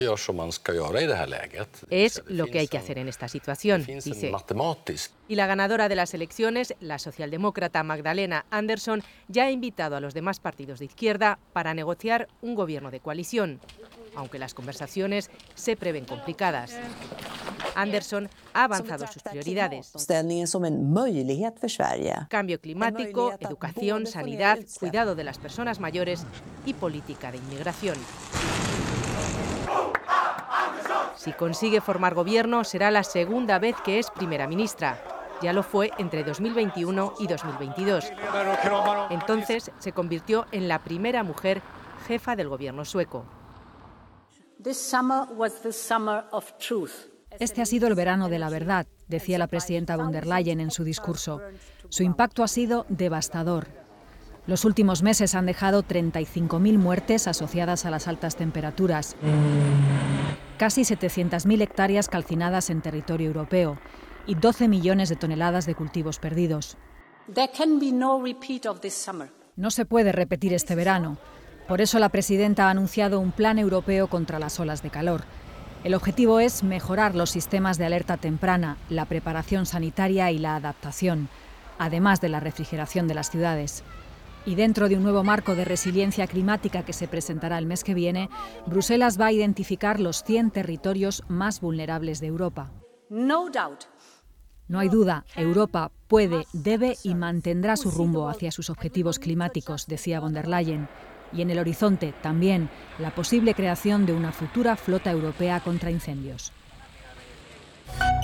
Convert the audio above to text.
Es lo que hay que hacer en esta situación, dice. Y la ganadora de las elecciones, la socialdemócrata Magdalena Andersson, ya ha invitado a los demás partidos de izquierda para negociar un gobierno de coalición, aunque las conversaciones se prevén complicadas. Andersson ha avanzado sus prioridades: cambio climático, educación, sanidad, cuidado de las personas mayores y política de inmigración. Si consigue formar gobierno, será la segunda vez que es primera ministra. Ya lo fue entre 2021 y 2022. Entonces se convirtió en la primera mujer jefa del gobierno sueco. Este ha sido el verano de la verdad, decía la presidenta von der Leyen en su discurso. Su impacto ha sido devastador. Los últimos meses han dejado 35.000 muertes asociadas a las altas temperaturas, casi 700.000 hectáreas calcinadas en territorio europeo y 12 millones de toneladas de cultivos perdidos. No se puede repetir este verano. Por eso la presidenta ha anunciado un plan europeo contra las olas de calor. El objetivo es mejorar los sistemas de alerta temprana, la preparación sanitaria y la adaptación, además de la refrigeración de las ciudades. Y dentro de un nuevo marco de resiliencia climática que se presentará el mes que viene, Bruselas va a identificar los 100 territorios más vulnerables de Europa. No hay duda, Europa puede, debe y mantendrá su rumbo hacia sus objetivos climáticos, decía von der Leyen. Y en el horizonte también la posible creación de una futura flota europea contra incendios.